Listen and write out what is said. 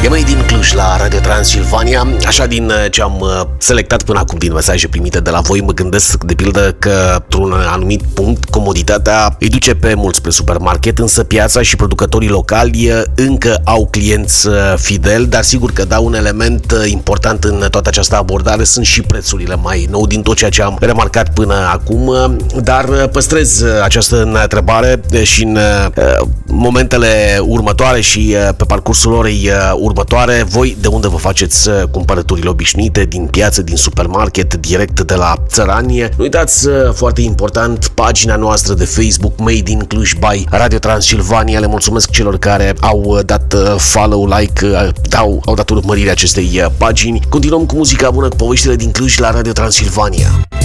E mai din Cluj la Radio Transilvania. Așa din ce am selectat până acum din mesaje primite de la voi, mă gândesc de pildă că într-un anumit punct comoditatea îi duce pe mulți spre supermarket, însă piața și producătorii locali încă au clienți fideli, dar sigur că da, un element important în toată această abordare sunt și prețurile, mai nou din tot ceea ce am remarcat până acum, dar păstrez această întrebare și în momentele următoare și pe parcursul orei următoare. Voi de unde vă faceți cumpărăturile obișnuite? Din piață, din supermarket, direct de la țărani? Nu uitați, foarte important, pagina noastră de Facebook Made in Cluj by Radio Transilvania. Le mulțumesc celor care au dat follow, like, au dat urmărire acestei pagini. Continuăm cu muzica bună, cu poveștile din Cluj la Radio Transilvania.